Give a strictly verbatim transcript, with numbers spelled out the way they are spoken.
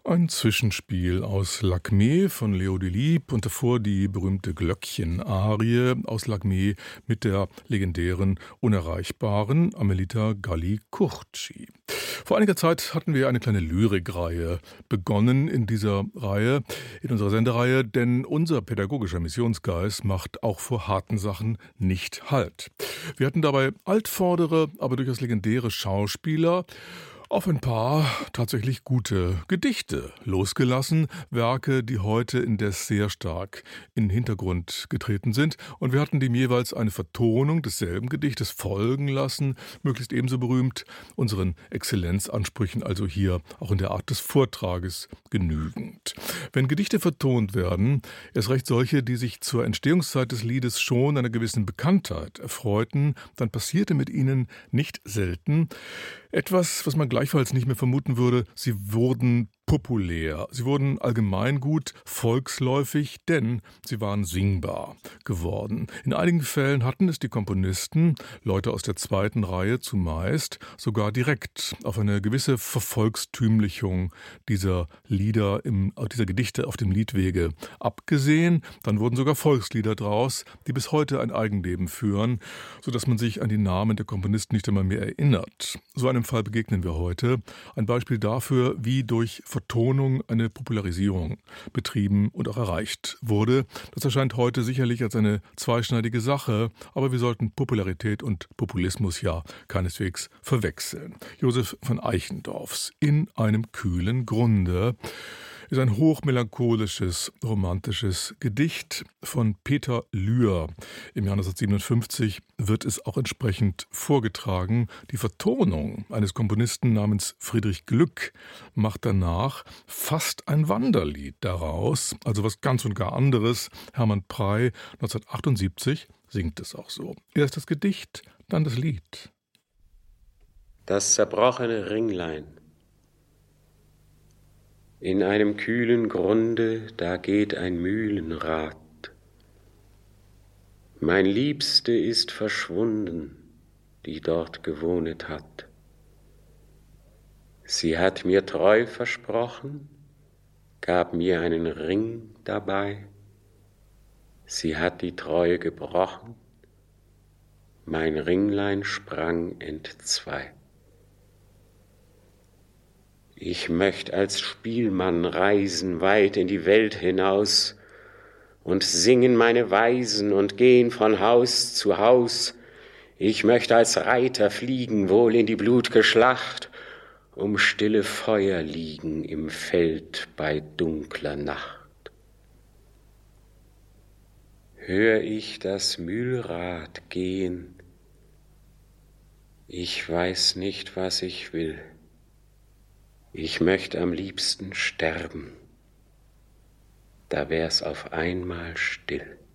Ein Zwischenspiel aus Lakmé von Leo Delibes und davor die berühmte Glöckchen-Arie aus Lakmé mit der legendären, unerreichbaren Amelita Galli-Curci. Vor einiger Zeit hatten wir eine kleine Lyrikreihe begonnen in dieser Reihe, in unserer Sendereihe, denn unser pädagogischer Missionsgeist macht auch vor harten Sachen nicht Halt. Wir hatten dabei altvordere, aber durchaus legendäre Schauspieler auf ein paar tatsächlich gute Gedichte losgelassen, Werke, die heute indes sehr stark in den Hintergrund getreten sind. Und wir hatten dem jeweils eine Vertonung desselben Gedichtes folgen lassen, möglichst ebenso berühmt, unseren Exzellenzansprüchen, also hier auch in der Art des Vortrages genügend. Wenn Gedichte vertont werden, erst recht solche, die sich zur Entstehungszeit des Liedes schon einer gewissen Bekanntheit erfreuten, dann passierte mit ihnen nicht selten etwas, was man gleichfalls nicht mehr vermuten würde: sie wurden populär, sie wurden allgemeingut, volksläufig, denn sie waren singbar geworden. In einigen Fällen hatten es die Komponisten, Leute aus der zweiten Reihe zumeist, sogar direkt auf eine gewisse Vervolkstümlichung dieser Lieder, im, dieser Gedichte auf dem Liedwege abgesehen. Dann wurden sogar Volkslieder draus, die bis heute ein Eigenleben führen, sodass man sich an die Namen der Komponisten nicht einmal mehr erinnert. So einem Fall begegnen wir heute. Ein Beispiel dafür, wie durch Vertonung eine Popularisierung betrieben und auch erreicht wurde. Das erscheint heute sicherlich als eine zweischneidige Sache, aber wir sollten Popularität und Populismus ja keineswegs verwechseln. Josef von Eichendorffs In einem kühlen Grunde ist ein hochmelancholisches, romantisches Gedicht von Peter Lühr. Im Jahr neunzehnhundertsiebenundfünfzig wird es auch entsprechend vorgetragen. Die Vertonung eines Komponisten namens Friedrich Glück macht danach fast ein Wanderlied daraus, also was ganz und gar anderes. Hermann Prey neunzehnhundertachtundsiebzig singt es auch so. Erst das Gedicht, dann das Lied. Das zerbrochene Ringlein. In einem kühlen Grunde, da geht ein Mühlenrad. Mein Liebste ist verschwunden, die dort gewohnet hat. Sie hat mir treu versprochen, gab mir einen Ring dabei. Sie hat die Treue gebrochen, mein Ringlein sprang entzwei. Ich möcht als Spielmann reisen weit in die Welt hinaus und singen meine Weisen und gehen von Haus zu Haus. Ich möcht als Reiter fliegen wohl in die blut'ge Schlacht, um stille Feuer liegen im Feld bei dunkler Nacht. Hör ich das Mühlrad gehen, ich weiß nicht, was ich will. Ich möcht am liebsten sterben, da wär's auf einmal still.